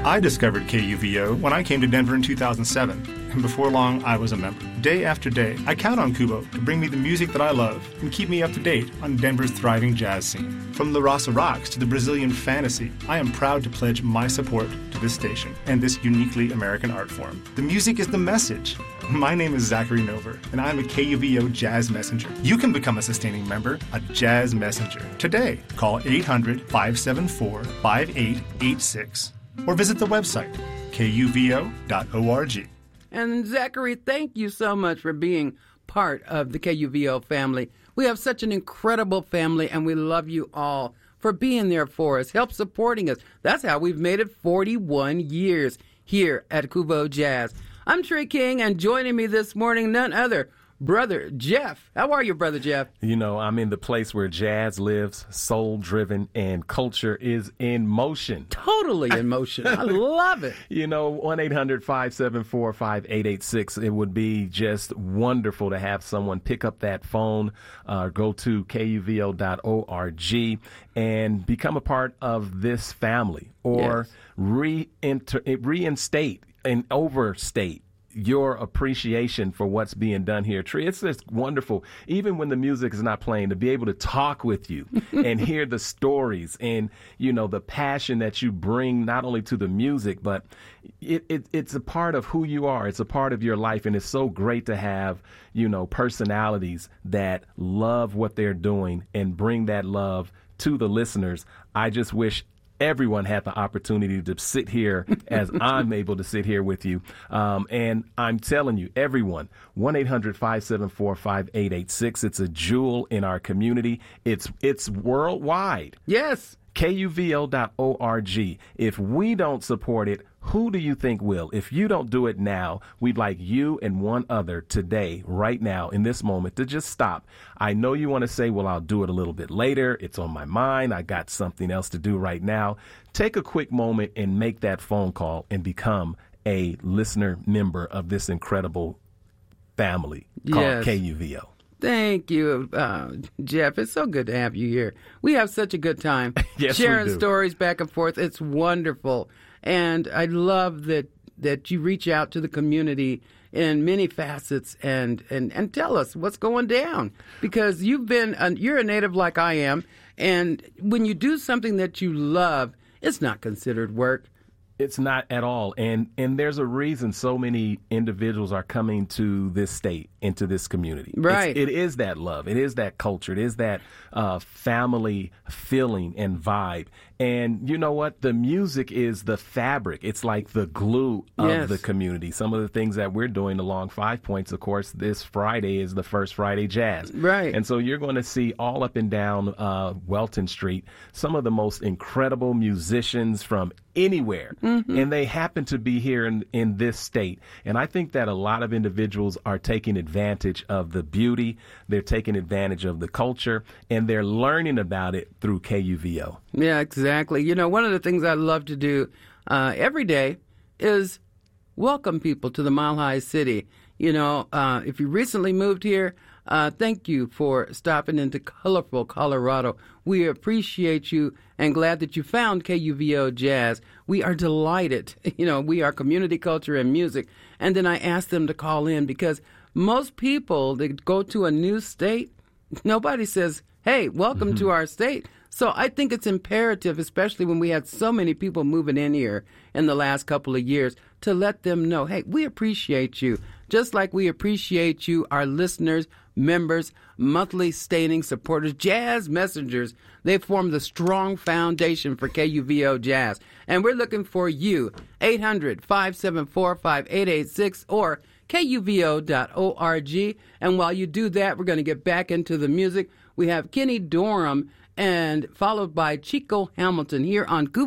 I discovered KUVO when I came to Denver in 2007, and before long, I was a member. Day after day, I count on Kubo to bring me the music that I love and keep me up to date on Denver's thriving jazz scene. From the Rasa Rocks to the Brazilian Fantasy, I am proud to pledge my support to this station and this uniquely American art form. The music is the message. My name is Zachary Nover, and I'm a KUVO Jazz Messenger. You can become a sustaining member, a Jazz Messenger. Today, call 800-574-5886 or visit the website, kuvo.org. And Zachary, thank you so much for being part of the KUVO family. We have such an incredible family, and we love you all for being there for us, help supporting us. That's how we've made it 41 years here at Kuvo Jazz. I'm Trey King, and joining me this morning, none other, Brother Jeff. How are you, Brother Jeff? You know, I'm in the place where jazz lives, soul-driven, and culture is in motion. Totally in motion. I love it. You know, 1-800-574-5886. It would be just wonderful to have someone pick up that phone, go to kuvo.org, and become a part of this family, or reinstate and overstate your appreciation for what's being done here. Tree, it's just wonderful, even when the music is not playing, to be able to talk with you and hear the stories and, you know, the passion that you bring not only to the music, but it's a part of who you are. It's a part of your life, and it's so great to have, you know, personalities that love what they're doing and bring that love to the listeners. I just wish everyone had the opportunity to sit here as I'm able to sit here with you. And I'm telling you, everyone, 1-800-574-5886. It's a jewel in our community. It's worldwide. Yes. KUVO.org. If we don't support it, who do you think will? If you don't do it now, we'd like you and one other today, right now, in this moment, to just stop. I know you want to say, well, I'll do it a little bit later. It's on my mind. I got something else to do right now. Take a quick moment and make that phone call and become a listener member of this incredible family called KUVO. Thank you, Jeff. It's so good to have you here. We have such a good time sharing stories back and forth. It's wonderful. And I love that you reach out to the community in many facets and tell us what's going down. Because you're a native like I am, and when you do something that you love, it's not considered work. It's not at all. And there's a reason so many individuals are coming to this state, into this community. Right. It is that love. It is that culture. It is that family feeling and vibe. And you know what? The music is the fabric. It's like the glue of the community. Some of the things that we're doing along 5 Points, of course, this Friday is the First Friday Jazz. Right. And so you're going to see all up and down Welton Street some of the most incredible musicians from anywhere. Mm-hmm. And they happen to be here in this state. And I think that a lot of individuals are taking advantage of the beauty. They're taking advantage of the culture, and they're learning about it through KUVO. Yeah, exactly. You know, one of the things I love to do every day is welcome people to the Mile High City. You know, if you recently moved here, thank you for stopping into colorful Colorado. We appreciate you and glad that you found KUVO Jazz. We are delighted. You know, we are community culture and music. And then I asked them to call in because most people that go to a new state, nobody says, hey, welcome to our state. So I think it's imperative, especially when we had so many people moving in here in the last couple of years, to let them know, hey, we appreciate you. Just like we appreciate you, our listeners, members, monthly staining supporters, jazz messengers. They form the strong foundation for KUVO Jazz. And we're looking for you, 800-574-5886 or KUVO.org. And while you do that, we're going to get back into the music. We have Kenny Dorham and followed by Chico Hamilton here on Kuvo